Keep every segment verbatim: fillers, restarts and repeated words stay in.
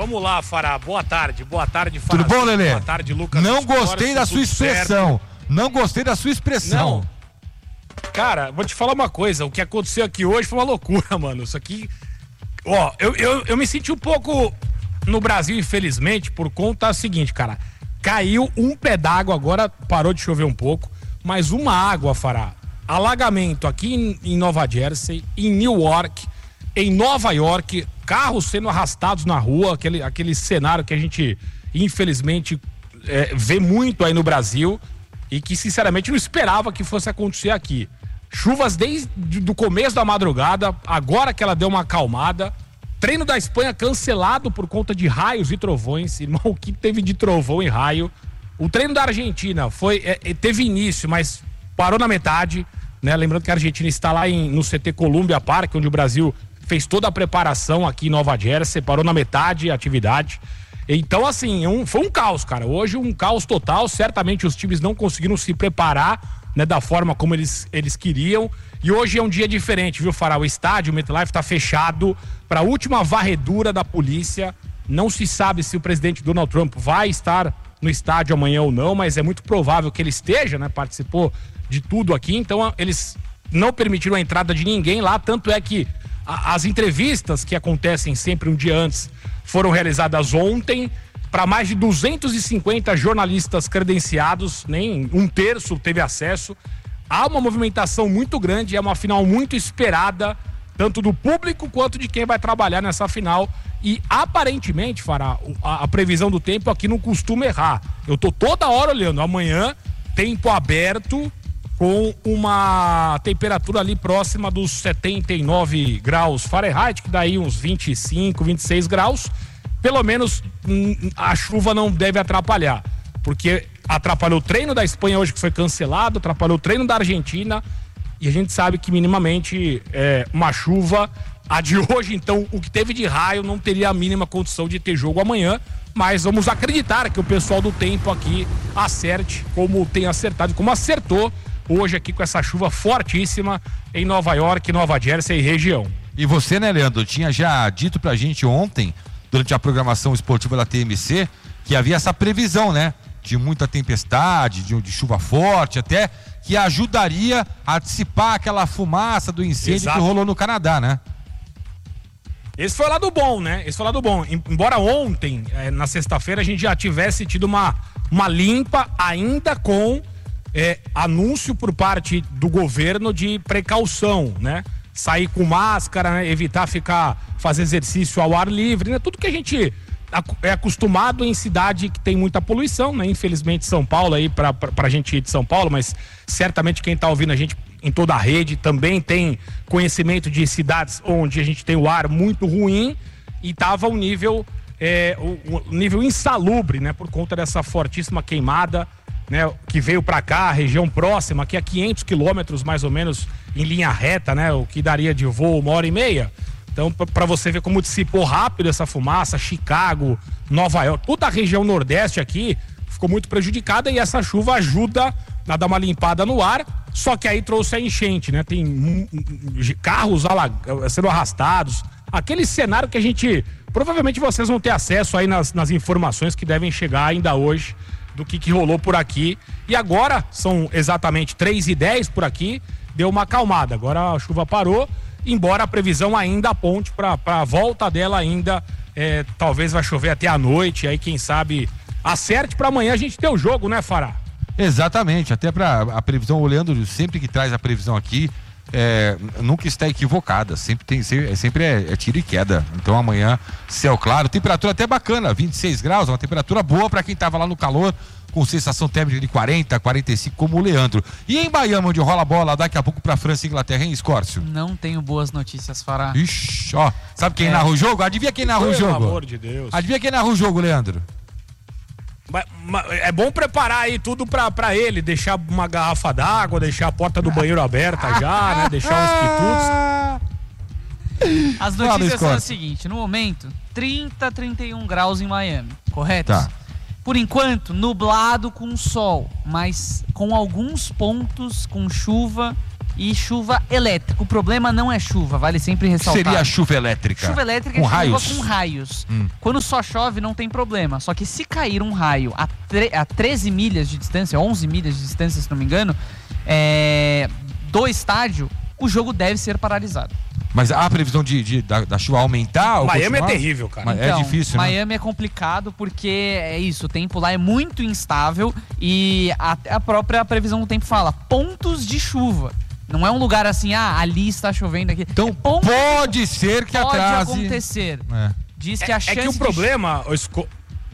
Vamos lá, Fará. Boa tarde. Boa tarde, Fará. Tudo bom, Lelê? Boa tarde, Lucas. Não gostei da sua expressão. Certo. Não gostei da sua expressão. Não. Cara, vou te falar uma coisa. O que aconteceu aqui hoje foi uma loucura, mano. Isso aqui... Ó, eu, eu, eu me senti um pouco no Brasil, infelizmente, por conta do seguinte, cara. Caiu um pé d'água, agora parou de chover um pouco, mas uma água, Fará. Alagamento aqui em, em Nova Jersey, em Newark, em Nova York, carros sendo arrastados na rua, aquele, aquele cenário que a gente, infelizmente, é, vê muito aí no Brasil e que, sinceramente, não esperava que fosse acontecer aqui. Chuvas desde o começo da madrugada, agora que ela deu uma acalmada. Treino da Espanha cancelado por conta de raios e trovões. Irmão, o que teve de trovão e raio? O treino da Argentina foi, é, teve início, mas parou na metade, né? Lembrando que a Argentina está lá em, no C T Columbia Park, onde o Brasil fez toda a preparação aqui em Nova Jersey, parou na metade a atividade. Então, assim, um, foi um caos, cara. Hoje um caos total. Certamente os times não conseguiram se preparar, né, da forma como eles, eles queriam. E hoje é um dia diferente, viu, Fará? O estádio, o MetLife, está fechado para a última varredura da polícia. Não se sabe se o presidente Donald Trump vai estar no estádio amanhã ou não, mas é muito provável que ele esteja, né? Participou de tudo aqui, então eles não permitiram a entrada de ninguém lá, tanto é que a, as entrevistas que acontecem sempre um dia antes foram realizadas ontem para mais de duzentos e cinquenta jornalistas credenciados, nem um terço teve acesso. Há uma movimentação muito grande, é uma final muito esperada, tanto do público quanto de quem vai trabalhar nessa final. E aparentemente, Fará, a, a previsão do tempo aqui não costuma errar. Eu tô toda hora olhando, amanhã, tempo aberto, com uma temperatura ali próxima dos setenta e nove graus Fahrenheit, que daí uns vinte e cinco, vinte e seis graus. Pelo menos a chuva não deve atrapalhar, porque atrapalhou o treino da Espanha hoje, que foi cancelado, atrapalhou o treino da Argentina, e a gente sabe que minimamente é, uma chuva, a de hoje, então, o que teve de raio não teria a mínima condição de ter jogo amanhã, mas vamos acreditar que o pessoal do tempo aqui acerte como tem acertado, como acertou hoje aqui com essa chuva fortíssima em Nova York, Nova Jersey e região. E você, né, Leandro, tinha já dito pra gente ontem, durante a programação esportiva da T M C, que havia essa previsão, né, de muita tempestade, de, de chuva forte, até que ajudaria a dissipar aquela fumaça do incêndio. Exato. Que rolou no Canadá, né? Esse foi o lado bom, né? Esse foi o lado bom. Embora ontem, na sexta-feira, a gente já tivesse tido uma, uma limpa, ainda com é, anúncio por parte do governo de precaução, né? Sair com máscara, né? Evitar ficar, fazer exercício ao ar livre, né? Tudo que a gente é acostumado em cidade que tem muita poluição, né? Infelizmente São Paulo aí, pra, pra, pra gente ir de São Paulo, mas certamente quem tá ouvindo a gente em toda a rede também tem conhecimento de cidades onde a gente tem o ar muito ruim e tava um nível, é, o, o nível insalubre, né? Por conta dessa fortíssima queimada, né, que veio para cá, a região próxima, aqui a quinhentos quilômetros mais ou menos em linha reta, né, o que daria de voo uma hora e meia. Então, para você ver como dissipou rápido essa fumaça, Chicago, Nova York, toda a região nordeste aqui ficou muito prejudicada e essa chuva ajuda a dar uma limpada no ar, só que aí trouxe a enchente, né, tem carros sendo arrastados, aquele cenário que a gente, provavelmente vocês vão ter acesso aí nas, nas informações que devem chegar ainda hoje, do que, que rolou por aqui. E agora são exatamente três e dez por aqui, deu uma acalmada, agora a chuva parou, embora a previsão ainda aponte para a volta dela ainda, é, talvez vai chover até a noite, aí quem sabe acerte para amanhã a gente ter o jogo, né, Fará? Exatamente, até para a previsão, o Leandro sempre que traz a previsão aqui, é, nunca está equivocada, sempre tem, sempre é, é tiro e queda. Então amanhã, céu claro, temperatura até bacana, vinte e seis graus, uma temperatura boa para quem tava lá no calor, com sensação térmica de quarenta, quarenta e cinco, como o Leandro. E em Miami, onde rola a bola daqui a pouco pra França e Inglaterra, hein, Escórcio? Não tenho boas notícias, Fará. Ixi, ó, sabe quem é. narra o jogo? Adivinha quem narra o jogo? Pelo amor de Deus. Adivinha quem narra o jogo, Leandro? É bom preparar aí tudo pra, pra ele, deixar uma garrafa d'água, deixar a porta do banheiro aberta já, né? Deixar uns quitutes. As notícias são as seguintes, no momento, trinta, trinta e um graus em Miami, correto? Tá. Por enquanto, nublado com sol, mas com alguns pontos com chuva e chuva elétrica. O problema não é chuva, vale sempre ressaltar. Seria a chuva elétrica? Chuva elétrica com é chuva raios? com raios. Hum. Quando só chove não tem problema, só que se cair um raio a, tre- a treze milhas de distância, onze milhas de distância, se não me engano, é, do estádio, o jogo deve ser paralisado. Mas há a previsão de, de da, da chuva aumentar? Ou Miami continuar? é terrível, cara. Mas Então, é difícil, né? Miami é complicado porque é isso, o tempo lá é muito instável e a, a própria previsão do tempo fala pontos de chuva. Não é um lugar assim, ah, ali está chovendo aqui. Então é ponto pode ser que pode atrase. acontecer. É. Diz que É, a é chance que o de problema, o Sco...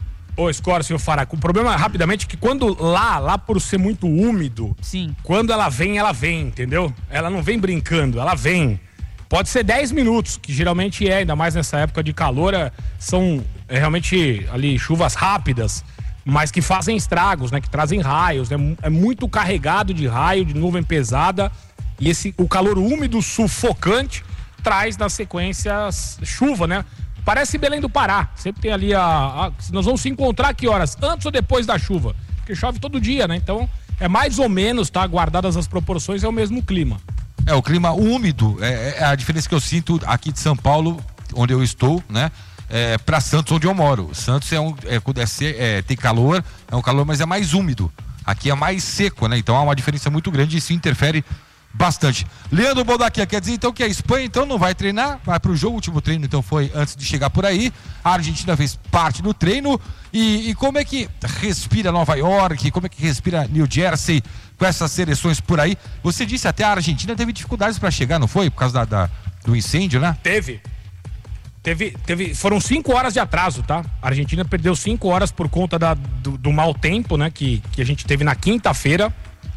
Ô, Score, senhor Faraco, o problema rapidamente é que quando lá, lá por ser muito úmido, Sim. quando ela vem, ela vem, entendeu? Ela não vem brincando, ela vem. Pode ser dez minutos, que geralmente é, ainda mais nessa época de calor, é, são é, realmente ali chuvas rápidas, mas que fazem estragos, né? Que trazem raios, né? É muito carregado de raio, de nuvem pesada, e esse, o calor úmido, sufocante, traz na sequência chuva, né? Parece Belém do Pará, sempre tem ali a, a... Nós vamos se encontrar que horas? Antes ou depois da chuva? Porque chove todo dia, né? Então, é mais ou menos, tá? Guardadas as proporções, é o mesmo clima. É, o clima úmido, é, é a diferença que eu sinto aqui de São Paulo, onde eu estou, né? É, para Santos, onde eu moro. Santos é um, é, é, tem calor, é um calor, mas é mais úmido. Aqui é mais seco, né? Então há uma diferença muito grande e isso interfere bastante. Leandro Boldaquia, quer dizer então que a Espanha então não vai treinar, vai pro jogo, o último treino então foi antes de chegar por aí, a Argentina fez parte do treino e, e como é que respira Nova York, como é que respira New Jersey com essas seleções por aí? Você disse até a Argentina teve dificuldades para chegar, não foi? Por causa da, da, do incêndio, né? Teve. Teve, teve, foram cinco horas de atraso, tá? A Argentina perdeu cinco horas por conta da, do, do mau tempo, né? Que, que a gente teve na quinta-feira.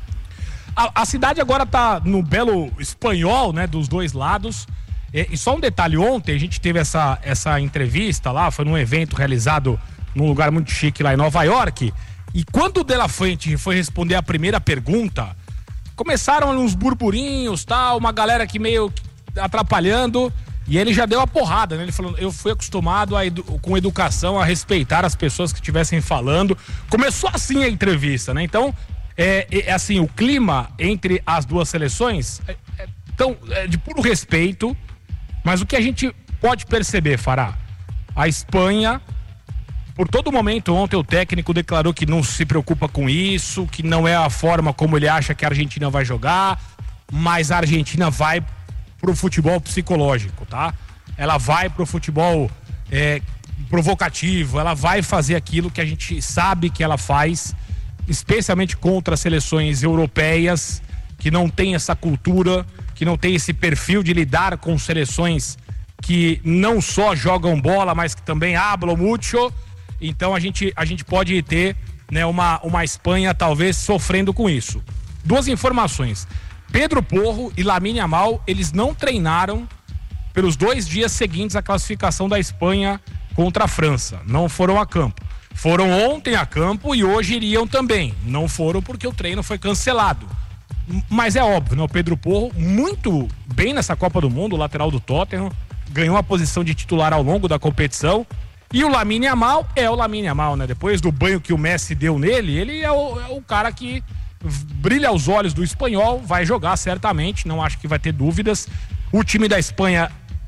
A, a cidade agora tá no belo espanhol, né? Dos dois lados. E, e só um detalhe, ontem a gente teve essa, essa entrevista lá, foi num evento realizado num lugar muito chique lá em Nova York. E quando o De La Fuente foi responder a primeira pergunta, começaram uns burburinhos, tal, uma galera que meio atrapalhando, e ele já deu a porrada, né? Ele falou, eu fui acostumado a edu- com educação a respeitar as pessoas que estivessem falando. Começou assim a entrevista, né? Então, é, é assim, o clima entre as duas seleções é, é, tão, é de puro respeito, mas o que a gente pode perceber, Fará, a Espanha, por todo momento, ontem o técnico declarou que não se preocupa com isso, que não é a forma como ele acha que a Argentina vai jogar, mas a Argentina vai pro futebol psicológico, tá? Ela vai pro futebol é, provocativo, ela vai fazer aquilo que a gente sabe que ela faz, especialmente contra seleções europeias que não tem essa cultura, que não tem esse perfil de lidar com seleções que não só jogam bola, mas que também hablam muito. Então a gente, a gente pode ter, né, uma, uma Espanha talvez sofrendo com isso. Duas informações. Pedro Porro e Lamine Yamal, eles não treinaram pelos dois dias seguintes à classificação da Espanha contra a França. Não foram a campo. Foram ontem a campo e hoje iriam também. Não foram porque o treino foi cancelado. Mas é óbvio, né? O Pedro Porro, muito bem nessa Copa do Mundo, o lateral do Tottenham, ganhou a posição de titular ao longo da competição. E o Lamine Yamal é o Lamine Yamal, né? Depois do banho que o Messi deu nele, ele é o, é o cara que brilha aos olhos do espanhol, vai jogar certamente, não acho que vai ter dúvidas. O time da Espanha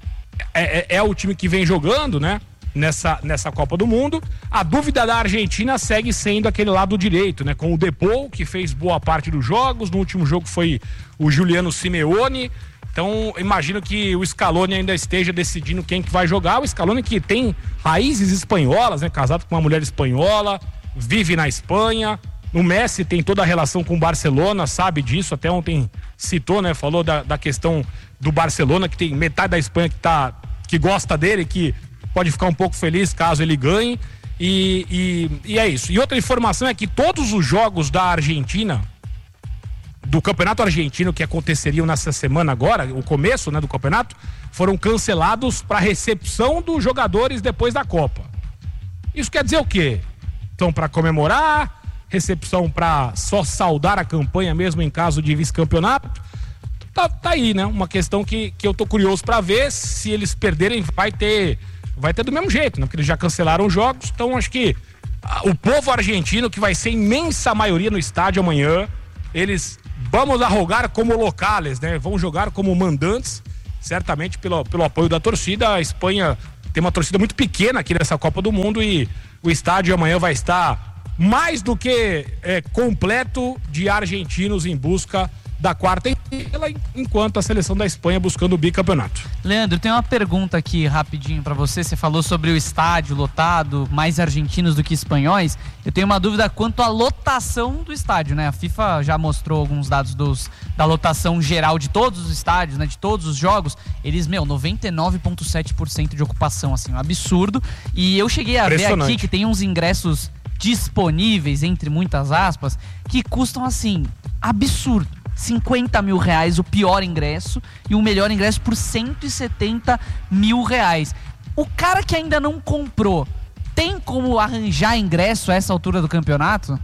é, é, é o time que vem jogando, né? Nessa, nessa Copa do Mundo. A dúvida da Argentina segue sendo aquele lado direito, né? Com o Depou, que fez boa parte dos jogos. No último jogo foi o Juliano Simeone. Então, imagino que o Scaloni ainda esteja decidindo quem que vai jogar. O Scaloni que tem raízes espanholas, né? Casado com uma mulher espanhola, vive na Espanha. O Messi tem toda a relação com o Barcelona, sabe disso. Até ontem citou, né? Falou da, da questão do Barcelona, que tem metade da Espanha que, tá, que gosta dele, que pode ficar um pouco feliz caso ele ganhe. E, e, e é isso. E outra informação é que todos os jogos da Argentina, do Campeonato Argentino, que aconteceriam nessa semana agora, o começo, né, do campeonato, foram cancelados para recepção dos jogadores depois da Copa. Isso quer dizer o quê? Então, para comemorar, recepção para só saudar a campanha mesmo em caso de vice-campeonato. Tá, tá aí, né? Uma questão que, que eu tô curioso para ver. Se eles perderem, vai ter, vai ter do mesmo jeito, né? Porque eles já cancelaram os jogos. Então, acho que ah, o povo argentino, que vai ser imensa maioria no estádio amanhã, eles vamos arrogar como locales, né? Vão jogar como mandantes, certamente pelo, pelo apoio da torcida. A Espanha tem uma torcida muito pequena aqui nessa Copa do Mundo e o estádio amanhã vai estar mais do que é, completo de argentinos em busca da quarta estrela, enquanto a seleção da Espanha buscando o bicampeonato. Leandro, tem uma pergunta aqui rapidinho pra você. Você falou sobre o estádio lotado, mais argentinos do que espanhóis. Eu tenho uma dúvida quanto à lotação do estádio, né? A FIFA já mostrou alguns dados dos, da lotação geral de todos os estádios, né? De todos os jogos. Eles, meu, noventa e nove vírgula sete por cento de ocupação, assim, um absurdo. E eu cheguei a ver aqui que tem uns ingressos disponíveis, entre muitas aspas, que custam, assim, absurdo. cinquenta mil reais o pior ingresso e o melhor ingresso por cento e setenta mil reais. O cara que ainda não comprou, tem como arranjar ingresso a essa altura do campeonato?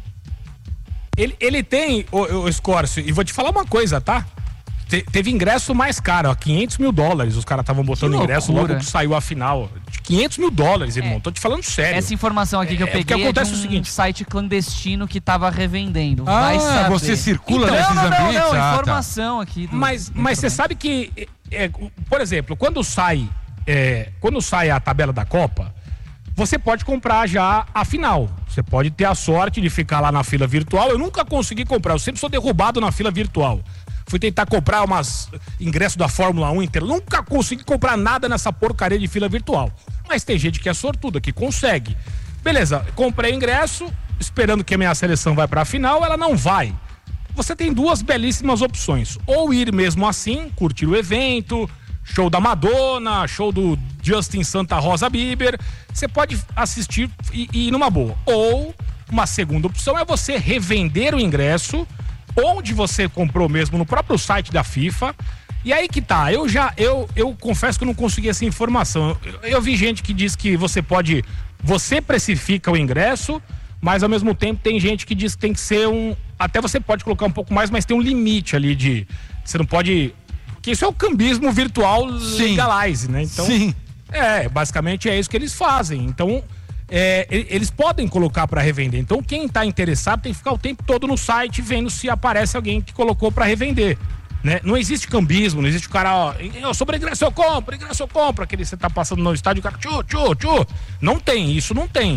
Ele, ele tem, o, o Escórcio, e vou te falar uma coisa, tá? Te, teve ingresso mais caro, ó, quinhentos mil dólares. Os caras estavam botando ingresso logo que saiu a final. De quinhentos mil dólares, irmão. É. Tô te falando sério. Essa informação aqui que eu é, peguei é, acontece é de um o seguinte, site clandestino que tava revendendo. Ah, Vai saber. Você circula então, nesses não, não, ambientes? Não, não, ah, informação tá. aqui. Do, mas do mas você sabe que, é, por exemplo, quando sai, é, quando sai a tabela da Copa, você pode comprar já a final. Você pode ter a sorte de ficar lá na fila virtual. Eu nunca consegui comprar, eu sempre sou derrubado na fila virtual. Fui tentar comprar umas ingressos da Fórmula um inteiro. Nunca consegui comprar nada nessa porcaria de fila virtual. Mas tem gente que é sortuda, que consegue. Beleza, comprei ingresso, esperando que a minha seleção vai pra final, ela não vai. Você tem duas belíssimas opções. Ou ir mesmo assim, curtir o evento, show da Madonna, show do Justin Santa Rosa Bieber. Você pode assistir e, e ir numa boa. Ou, uma segunda opção é você revender o ingresso onde você comprou mesmo, no próprio site da FIFA. E aí que tá, eu já, eu, eu confesso que eu não consegui essa informação. Eu, eu vi gente que diz que você pode, você precifica o ingresso, mas ao mesmo tempo tem gente que diz que tem que ser um, até você pode colocar um pouco mais, mas tem um limite ali de, você não pode, porque isso é o cambismo virtual legalize, né? Então, sim. É, basicamente é isso que eles fazem. Então, É, eles podem colocar para revender. Então quem está interessado tem que ficar o tempo todo no site vendo se aparece alguém que colocou para revender, né? Não existe cambismo, não existe o cara, ó, eu sobre ingresso eu compro, ingresso eu compro, aquele você tá passando no estádio, o cara tchu, tchu, tchu. Não tem, isso não tem.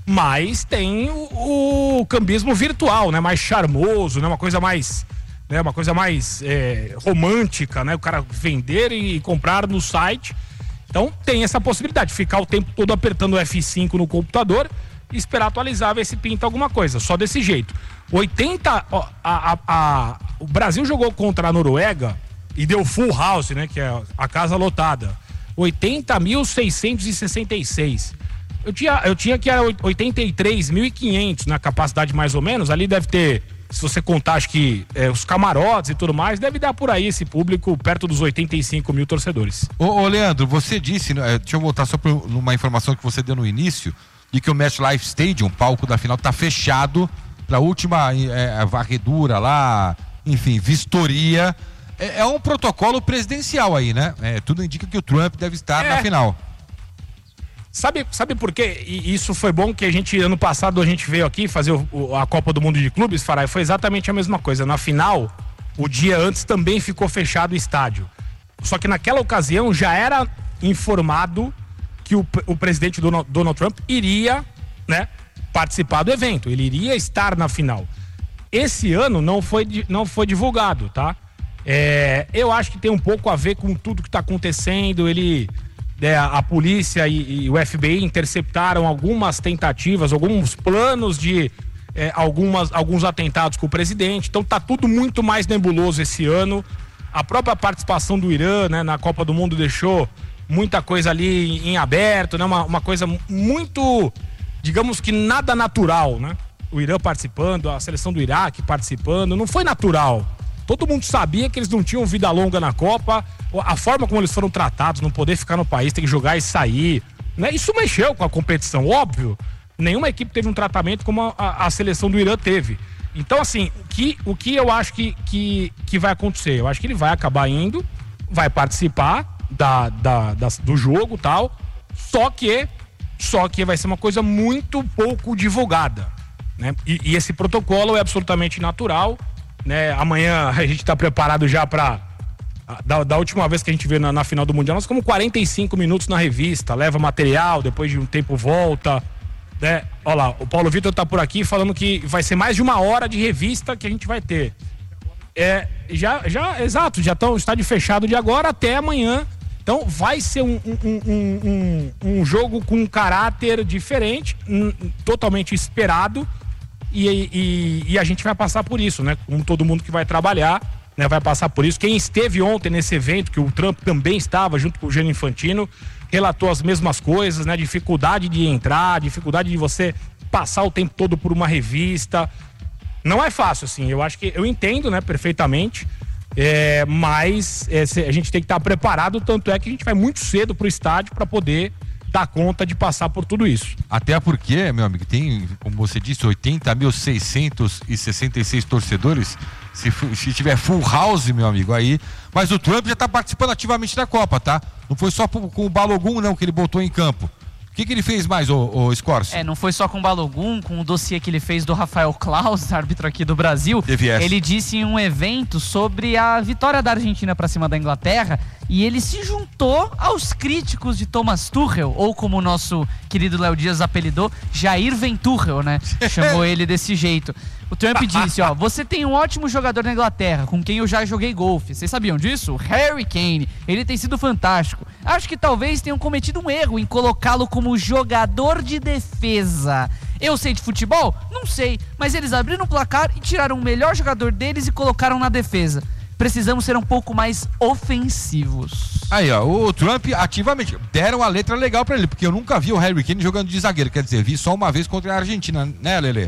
Mas tem o, o cambismo virtual, né? Mais charmoso, né? Uma coisa mais, né? Uma coisa mais é, romântica, né? O cara vender e comprar no site. Então tem essa possibilidade de ficar o tempo todo apertando o F cinco no computador e esperar atualizar, ver se pinta alguma coisa. Só desse jeito. oitenta, ó, a, a, a, o Brasil jogou contra a Noruega e deu full house, né? Que é a casa lotada. oitenta mil seiscentos e sessenta e seis. Eu tinha, eu tinha que era oitenta e três mil e quinhentos na capacidade mais ou menos. Ali deve ter, se você contar, acho que é, os camarotes e tudo mais, deve dar por aí esse público perto dos oitenta e cinco mil torcedores. Ô, ô Leandro, você disse, é, deixa eu voltar só para uma informação que você deu no início, de que o MetLife Stadium, palco da final, tá fechado para a última é, varredura lá, enfim, vistoria. É, é um protocolo presidencial aí, né? É, tudo indica que o Trump deve estar é. na final. Sabe, sabe por quê? E isso foi bom que a gente, ano passado, a gente veio aqui fazer o, o, a Copa do Mundo de Clubes, Farai, foi exatamente a mesma coisa. Na final, o dia antes também ficou fechado o estádio. Só que naquela ocasião já era informado que o, o presidente Donald, Donald Trump iria, né, participar do evento, ele iria estar na final. Esse ano não foi, não foi divulgado, tá? É, eu acho que tem um pouco a ver com tudo que está acontecendo. Ele... É, a polícia e, e o F B I interceptaram algumas tentativas, alguns planos de é, algumas, alguns atentados com o presidente. Então tá tudo muito mais nebuloso esse ano. A própria participação do Irã, né, na Copa do Mundo deixou muita coisa ali em, em aberto, né, uma, uma coisa muito, digamos que nada natural, né? O Irã participando, a seleção do Iraque participando, não foi natural. Todo mundo sabia que eles não tinham vida longa na Copa, a forma como eles foram tratados, não poder ficar no país, ter que jogar e sair, né? Isso mexeu com a competição, óbvio. Nenhuma equipe teve um tratamento como a, a, a seleção do Irã teve. Então, assim, o que, o que eu acho que, que, que vai acontecer? Eu acho que ele vai acabar indo, vai participar da, da, da, do jogo e tal, só que, só que vai ser uma coisa muito pouco divulgada, né? E, e esse protocolo é absolutamente natural. né? Amanhã a gente tá preparado já pra... Da, da última vez que a gente veio na, na final do Mundial, nós ficamos quarenta e cinco minutos na revista, leva material, depois de um tempo volta, né? Olha lá, o Paulo Vitor tá por aqui falando que vai ser mais de uma hora de revista que a gente vai ter. É, já, já, exato, já estão estádio fechado de agora até amanhã. Então vai ser um, um, um, um, um jogo com um caráter diferente, um, totalmente esperado, e, e, e a gente vai passar por isso, né? Como todo mundo que vai trabalhar, né, vai passar por isso. Quem esteve ontem nesse evento, que o Trump também estava junto com o Gianni Infantino, relatou as mesmas coisas, né? Dificuldade de entrar, dificuldade de você passar o tempo todo por uma revista. Não é fácil, assim, eu acho que eu entendo, né, perfeitamente, é, mas é, a gente tem que estar preparado, tanto é que a gente vai muito cedo pro estádio para poder dar conta de passar por tudo isso. Até porque, meu amigo, tem, como você disse, oitenta mil seiscentos e sessenta e seis torcedores. Se, se tiver full house, meu amigo, aí... Mas o Trump já tá participando ativamente da Copa, tá? Não foi só com o Balogun, não, que ele botou em campo. O que, que ele fez mais, ô, ô Scorsi? É, não foi só com o Balogun, com o dossiê que ele fez do Rafael Claus, árbitro aqui do Brasil. Teve essa. Ele disse em um evento sobre a vitória da Argentina pra cima da Inglaterra, e ele se juntou aos críticos de Thomas Tuchel, ou como o nosso querido Léo Dias apelidou, Jair Ventuchel, né? Chamou ele desse jeito. O Trump disse, ó, você tem um ótimo jogador na Inglaterra, com quem eu já joguei golfe. Vocês sabiam disso? Harry Kane. Ele tem sido fantástico. Acho que talvez tenham cometido um erro em colocá-lo como jogador de defesa. Eu sei de futebol? Não sei. Mas eles abriram o placar e tiraram o melhor jogador deles e colocaram na defesa. Precisamos ser um pouco mais ofensivos. Aí, ó, o Trump ativamente deram a letra legal pra ele, porque eu nunca vi o Harry Kane jogando de zagueiro. Quer dizer, vi só uma vez contra a Argentina, né, Lelê?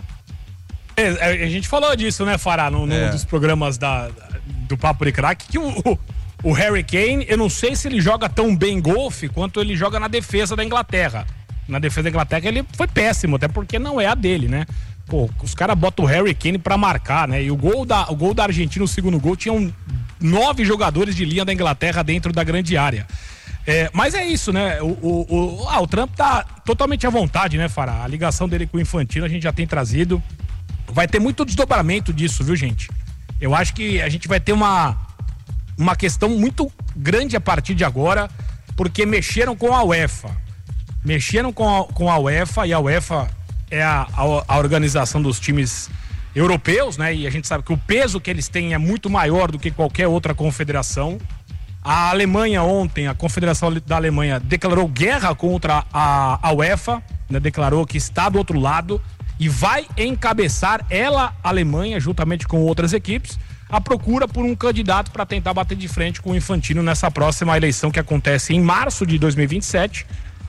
A gente falou disso, né, Fará, num é. dos programas da, do Papo de Crack, que o, o, o Harry Kane, eu não sei se ele joga tão bem golfe quanto ele joga na defesa da Inglaterra. Na defesa da Inglaterra ele foi péssimo, até porque não é a dele, né? Pô, os caras botam o Harry Kane pra marcar, né? E o gol da, o gol da Argentina, o segundo gol, tinham nove jogadores de linha da Inglaterra dentro da grande área. É, mas é isso, né? O, o, o, ah, o Trump tá totalmente à vontade, né, Fará? A ligação dele com o Infantino a gente já tem trazido. Vai ter muito desdobramento disso, viu, gente? Eu acho que a gente vai ter uma, uma questão muito grande a partir de agora, porque mexeram com a UEFA. Mexeram com a, com a UEFA, e a UEFA é a, a, a organização dos times europeus, né? E a gente sabe que o peso que eles têm é muito maior do que qualquer outra confederação. A Alemanha ontem, a Confederação da Alemanha declarou guerra contra a, a UEFA, né? Declarou que está do outro lado e vai encabeçar ela, a Alemanha, juntamente com outras equipes, a procura por um candidato para tentar bater de frente com o Infantino nessa próxima eleição que acontece em março de dois mil e vinte e sete.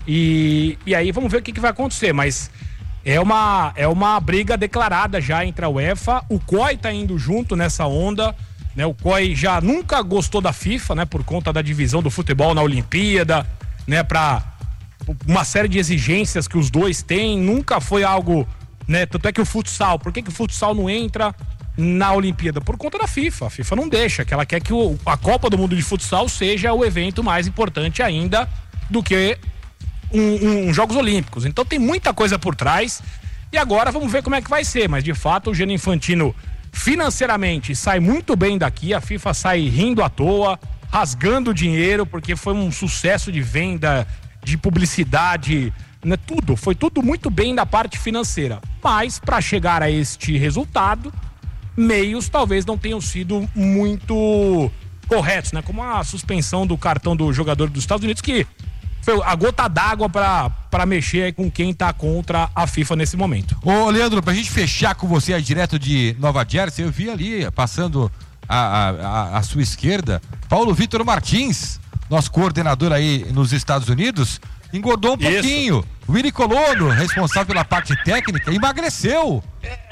E, e aí vamos ver o que, que vai acontecer, mas é uma, é uma briga declarada já entre a UEFA. O C O I tá indo junto nessa onda, né? O C O I já nunca gostou da FIFA, né? Por conta da divisão do futebol na Olimpíada, né? Para uma série de exigências que os dois têm, nunca foi algo, né? Tanto é que o futsal, por que, que o futsal não entra na Olimpíada? Por conta da FIFA. A FIFA não deixa, que ela quer que o, a Copa do Mundo de Futsal seja o evento mais importante ainda do que um, um, um Jogos Olímpicos. Então tem muita coisa por trás e agora vamos ver como é que vai ser, mas de fato o Gianni Infantino financeiramente sai muito bem daqui, a FIFA sai rindo à toa, rasgando dinheiro, porque foi um sucesso de venda, de publicidade, né, tudo, foi tudo muito bem na parte financeira, mas para chegar a este resultado, meios talvez não tenham sido muito corretos, né, como a suspensão do cartão do jogador dos Estados Unidos, que foi a gota d'água para para mexer com quem tá contra a FIFA nesse momento. Ô, Leandro, pra gente fechar com você aí direto de Nova Jersey, eu vi ali, passando a, a, a sua esquerda, Paulo Vitor Martins, nosso coordenador aí nos Estados Unidos, engordou um Isso. pouquinho. O Willy Colono, responsável pela parte técnica, emagreceu.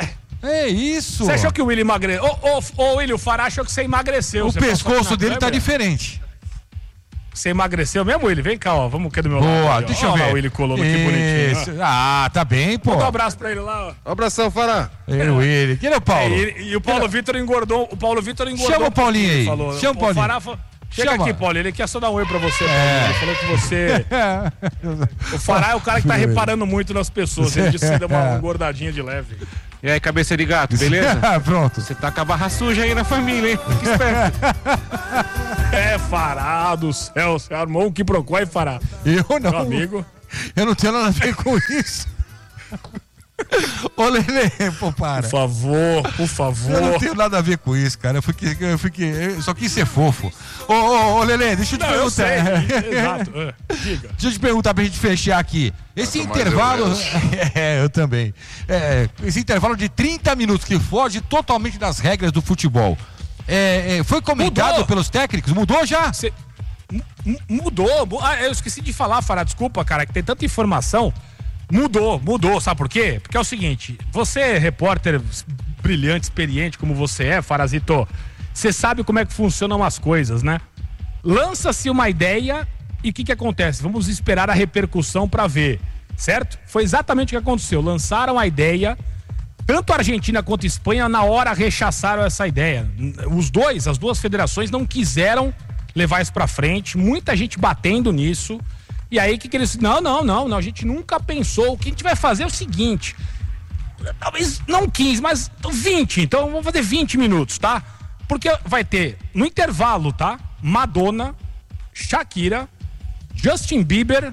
É isso. Você achou que o Willy emagreceu? Ô, ô, ô, Willy, o Fará achou que você emagreceu. O você pescoço dele câmera? tá diferente. Você emagreceu mesmo, Willy? Vem cá, ó. Vamos aqui do meu lado. Boa, ali, deixa eu Olha ver. lá o Willy Colono, que bonitinho. Isso. Ah, tá bem, pô. Manda um abraço pra ele lá, ó. Um abração, Fará. É, Willy. Quem é o Paulo? É, e, e o Paulo Vitor engordou. O Paulo Vitor engordou. Chama o Paulinho aí. Falou. Chama o Paulinho. Fará fa... Chega Chama. aqui, Paulo. Ele quer só dar um oi pra você, É. Paulinho. Ele falou que você. O Fará é o cara que tá reparando muito nas pessoas. Ele disse que você deu uma engordadinha de leve. E aí, cabeça de gato, beleza? Pronto. Você tá com a barra suja aí na família, hein? Fica esperto. É, Fará do céu, você armou um que procura e Fará. Eu não. Meu amigo. Eu não tenho nada a ver com isso. Ô, Lelê, pô, para. Por favor, por favor. Eu não tenho nada a ver com isso, cara. Eu fiquei, eu fiquei, eu só quis ser fofo. Ô, ô, ô, Lelê, deixa eu te não, eu sei. perguntar. Exato. É, diga. Deixa eu te perguntar pra gente fechar aqui. Esse Quanto mais intervalo. eu menos. É, eu também. É, esse intervalo de trinta minutos que foge totalmente das regras do futebol. É, é, foi comentado Mudou. pelos técnicos? Mudou já? Cê, m- mudou. mu- Ah, eu esqueci de falar, Fará. Desculpa, cara, que tem tanta informação. Mudou, mudou. Sabe por quê? Porque é o seguinte: você, repórter brilhante, experiente como você é, Farazito, você sabe como é que funcionam as coisas, né? Lança-se uma ideia e o que que acontece? Vamos esperar a repercussão pra ver, certo? Foi exatamente o que aconteceu. Lançaram a ideia, tanto a Argentina quanto a Espanha na hora rechaçaram essa ideia. Os dois, as duas federações não quiseram levar isso pra frente, muita gente batendo nisso. E aí, o que que eles... Não, não, não, não, a gente nunca pensou. O que a gente vai fazer é o seguinte, talvez não quinze, mas vinte. Então, vamos fazer vinte minutos, tá? Porque vai ter, no intervalo, tá? Madonna, Shakira, Justin Bieber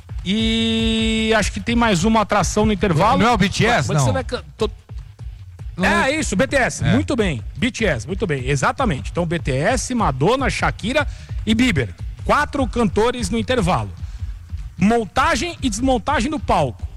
e acho que tem mais uma atração no intervalo. Não é o B T S, Mas não? você vai can- to- Não É isso, B T S, É. muito bem. B T S, muito bem, exatamente. Então, B T S, Madonna, Shakira e Bieber. Quatro cantores no intervalo. Montagem e desmontagem do palco.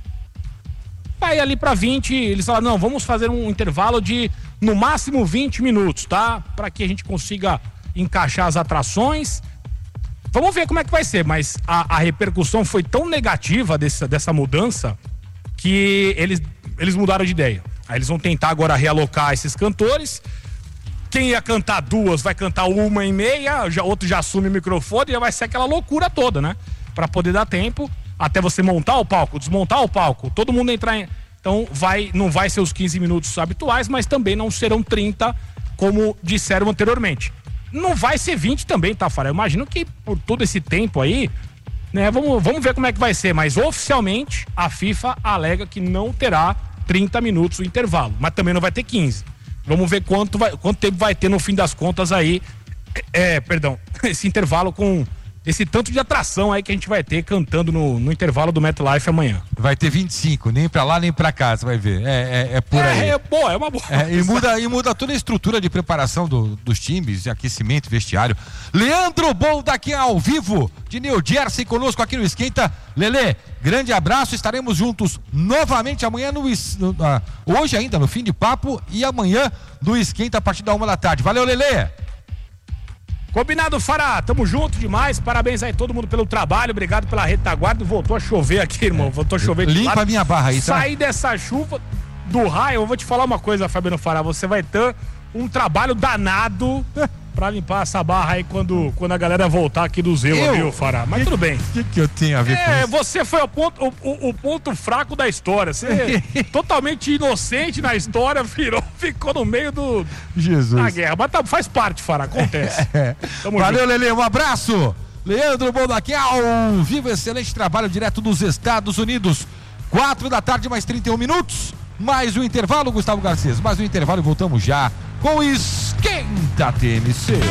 Vai ali pra vinte, eles falaram, não, vamos fazer um intervalo de no máximo vinte minutos, tá? Pra que a gente consiga encaixar as atrações. Vamos ver como é que vai ser, mas a, a repercussão foi tão negativa dessa, dessa mudança que eles, eles mudaram de ideia. Aí eles vão tentar agora realocar esses cantores. Quem ia cantar duas vai cantar uma e meia, já, outro já assume o microfone e já vai ser aquela loucura toda, né? Pra poder dar tempo até você montar o palco, desmontar o palco, todo mundo entrar em... Então vai, não vai ser os quinze minutos habituais, mas também não serão trinta, como disseram anteriormente. Não vai ser vinte também, tá, Fará? Eu imagino que por todo esse tempo aí, né, vamos, vamos ver como é que vai ser, mas oficialmente a FIFA alega que não terá trinta minutos o intervalo, mas também não vai ter quinze. Vamos ver quanto, vai, quanto tempo vai ter no fim das contas aí, é, perdão, esse intervalo com esse tanto de atração aí que a gente vai ter cantando no, no intervalo do MetLife amanhã. Vai ter vinte e cinco, nem pra lá nem pra cá, você vai ver. É, é, é por aí. É, é boa, é uma boa. É, e, muda, e muda toda a estrutura de preparação do, dos times, de aquecimento, vestiário. Leandro Bolda aqui ao vivo, de New Jersey, conosco aqui no Esquenta. Lelê, grande abraço, estaremos juntos novamente amanhã no, no ah, hoje ainda no fim de papo e amanhã no Esquenta a partir da uma da tarde. Valeu, Lelê! Combinado, Fará, tamo junto demais, parabéns aí todo mundo pelo trabalho, obrigado pela retaguarda, voltou a chover aqui, irmão, voltou a chover de Limpa lado. a minha barra aí, tá? Sair dessa chuva do raio, eu vou te falar uma coisa, Fabiano Fará, você vai ter um trabalho danado pra limpar essa barra aí quando, quando a galera voltar aqui do Zelo, Eu? viu, Fará? Mas tudo bem. O que, que eu tenho a ver com É, isso? você foi o ponto, o, o- o ponto fraco da história. Você totalmente inocente na história, virou, ficou no meio do, Jesus. da guerra. Mas tá, faz parte, Fará, acontece. É. Tamo Valeu, junto. Lelê, um abraço. Leandro Boldaque ao vivo, excelente trabalho direto dos Estados Unidos. Quatro da tarde, mais trinta e um minutos. Mais um intervalo, Gustavo Garcês. Mais um intervalo e voltamos já com Esquenta T M C.